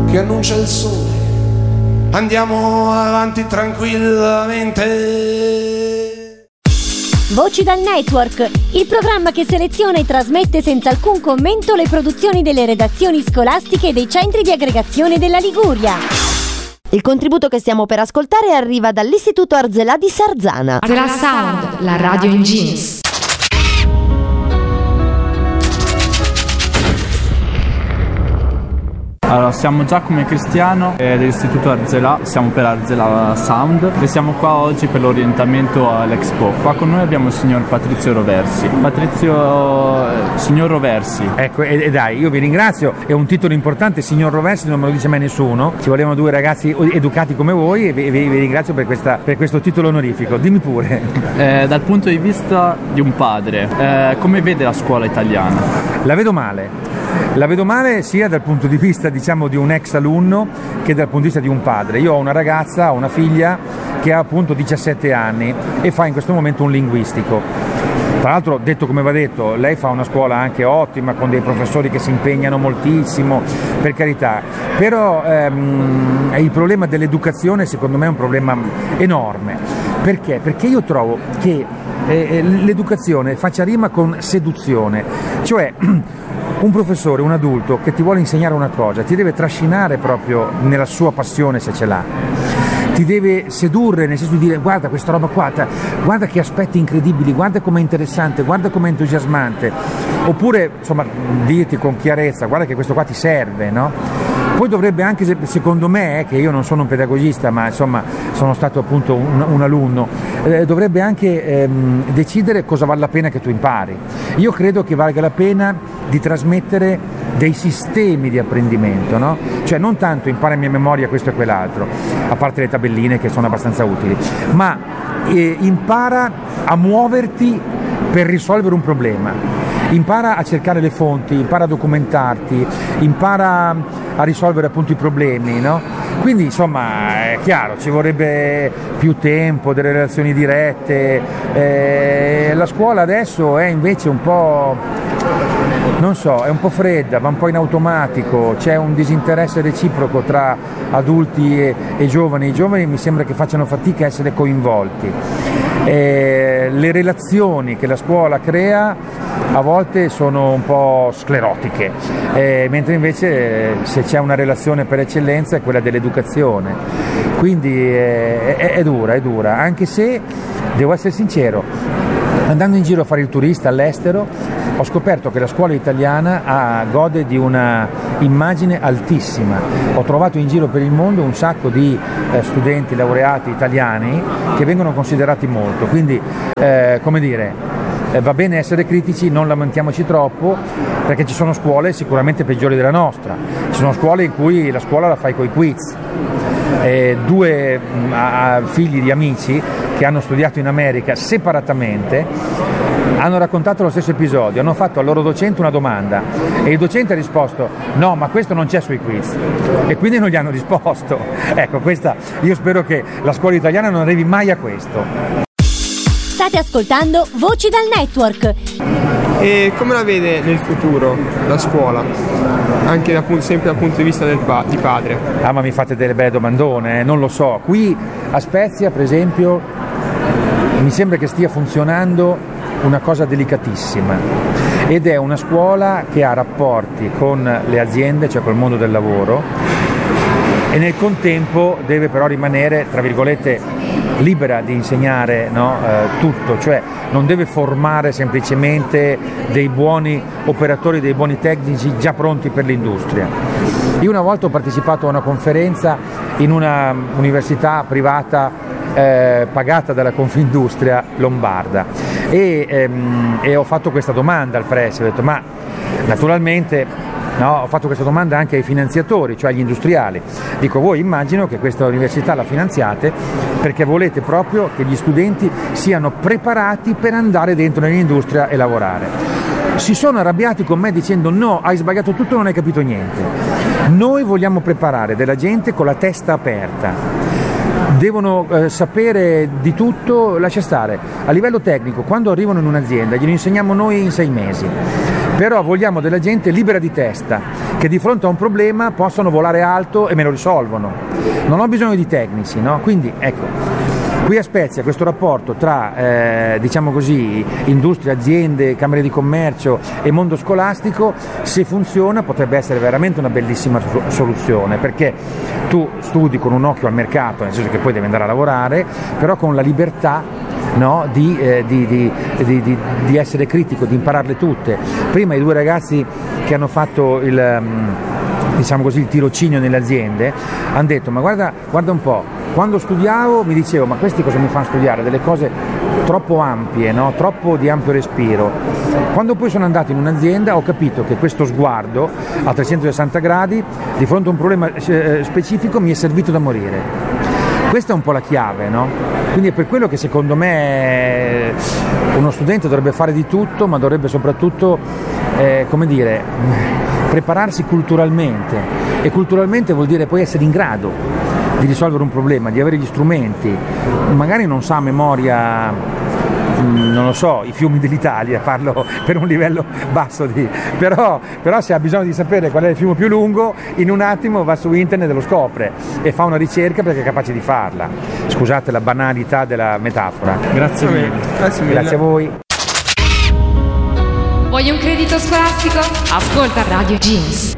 che annuncia il sole. Andiamo avanti tranquillamente. Voci dal Network, il programma che seleziona e trasmette senza alcun commento le produzioni delle redazioni scolastiche e dei centri di aggregazione della Liguria. Il contributo che stiamo per ascoltare arriva dall'Istituto Arzelà di Sarzana. Arzelà Sound, la radio in jeans. Allora, siamo Giacomo e Cristiano dell'Istituto Arzelà, siamo per Arzelà Sound e siamo qua oggi per l'orientamento all'Expo. Qua con noi abbiamo il signor Patrizio Roversi. Signor Roversi. Ecco, e dai, io vi ringrazio, è un titolo importante, signor Roversi, non me lo dice mai nessuno, ci volevano due ragazzi educati come voi e vi ringrazio per questo titolo onorifico. Dimmi pure. Dal punto di vista di un padre, come vede la scuola italiana? La vedo male sia dal punto di vista, diciamo, di un ex alunno che dal punto di vista di un padre. Io ho una ragazza, ho una figlia che ha appunto 17 anni e fa in questo momento un linguistico. Tra l'altro, detto come va detto, lei fa una scuola anche ottima, con dei professori che si impegnano moltissimo, per carità, però il problema dell'educazione secondo me è un problema enorme. Perché? Perché io trovo che l'educazione faccia rima con seduzione, cioè un professore, un adulto che ti vuole insegnare una cosa, ti deve trascinare proprio nella sua passione se ce l'ha, ti deve sedurre nel senso di dire guarda questa roba qua, guarda che aspetti incredibili, guarda com'è interessante, guarda com'è entusiasmante, oppure insomma dirti con chiarezza guarda che questo qua ti serve, no? Poi dovrebbe anche, secondo me, che io non sono un pedagogista ma insomma sono stato appunto un alunno, dovrebbe anche decidere cosa vale la pena che tu impari. Io credo che valga la pena di trasmettere dei sistemi di apprendimento, no? Cioè non tanto imparami a memoria questo e quell'altro, a parte le tabelline che sono abbastanza utili, ma impara a muoverti per risolvere un problema. Impara a cercare le fonti, impara a documentarti, impara a risolvere appunto i problemi, no? Quindi insomma è chiaro, ci vorrebbe più tempo, delle relazioni dirette. La scuola adesso è invece un po', non so, è un po' fredda, va un po' in automatico, c'è un disinteresse reciproco tra adulti e giovani. I giovani mi sembra che facciano fatica a essere coinvolti. Le relazioni che la scuola crea a volte sono un po' sclerotiche, mentre invece se c'è una relazione per eccellenza è quella dell'educazione. Quindi è dura, anche se devo essere sincero, andando in giro a fare il turista all'estero ho scoperto che la scuola italiana gode di una immagine altissima. Ho trovato in giro per il mondo un sacco di studenti laureati italiani che vengono considerati molto, quindi come dire, va bene essere critici, non lamentiamoci troppo, perché ci sono scuole sicuramente peggiori della nostra, ci sono scuole in cui la scuola la fai coi quiz. Due figli di amici che hanno studiato in America separatamente hanno raccontato lo stesso episodio, hanno fatto al loro docente una domanda e il docente ha risposto no, ma questo non c'è sui quiz, e quindi non gli hanno risposto. Ecco, io spero che la scuola italiana non arrivi mai a questo. State ascoltando Voci dal Network. E come la vede nel futuro la scuola? Anche sempre dal punto di vista di padre. Ah, ma mi fate delle belle domandone, non lo so. Qui a Spezia, per esempio, mi sembra che stia funzionando una cosa delicatissima, ed è una scuola che ha rapporti con le aziende, cioè col mondo del lavoro, e nel contempo deve però rimanere, tra virgolette, libera di insegnare, no? Tutto, cioè non deve formare semplicemente dei buoni operatori, dei buoni tecnici già pronti per l'industria. Io una volta ho partecipato a una conferenza in una università privata pagata dalla Confindustria lombarda e ho fatto questa domanda al preside, ho detto ma naturalmente ho fatto questa domanda anche ai finanziatori, cioè agli industriali, dico voi immagino che questa università la finanziate perché volete proprio che gli studenti siano preparati per andare dentro nell'industria e lavorare. Si sono arrabbiati con me dicendo no, hai sbagliato tutto, non hai capito niente, noi vogliamo preparare della gente con la testa aperta, devono sapere di tutto, lascia stare, a livello tecnico quando arrivano in un'azienda glielo insegniamo noi in 6 mesi, però vogliamo della gente libera di testa, che di fronte a un problema possono volare alto e me lo risolvono. Non ho bisogno di tecnici, no? Quindi ecco, qui a Spezia questo rapporto tra diciamo così, industria, aziende, camere di commercio e mondo scolastico, se funziona potrebbe essere veramente una bellissima soluzione, perché tu studi con un occhio al mercato, nel senso che poi devi andare a lavorare, però con la libertà, no, di essere critico, di impararle tutte. Prima i due ragazzi che hanno fatto diciamo così, il tirocinio nelle aziende hanno detto: ma guarda un po', quando studiavo mi dicevo ma questi cosa mi fanno studiare? Delle cose troppo ampie, no? Troppo di ampio respiro. Quando poi sono andato in un'azienda ho capito che questo sguardo a 360 gradi di fronte a un problema specifico mi è servito da morire. Questa è un po' la chiave, no? Quindi è per quello che secondo me uno studente dovrebbe fare di tutto, ma dovrebbe soprattutto, come dire, prepararsi culturalmente, e culturalmente vuol dire poi essere in grado di risolvere un problema, di avere gli strumenti. Magari non sa a memoria, non lo so, i fiumi dell'Italia, parlo per un livello basso però se ha bisogno di sapere qual è il fiume più lungo, in un attimo va su internet e lo scopre e fa una ricerca perché è capace di farla. Scusate la banalità della metafora. Grazie mille. Grazie a voi. Vuoi un credito scolastico? Ascolta Radio Jeans.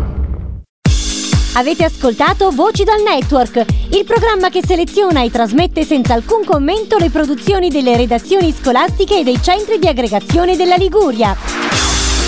Avete ascoltato Voci dal Network, il programma che seleziona e trasmette senza alcun commento le produzioni delle redazioni scolastiche e dei centri di aggregazione della Liguria.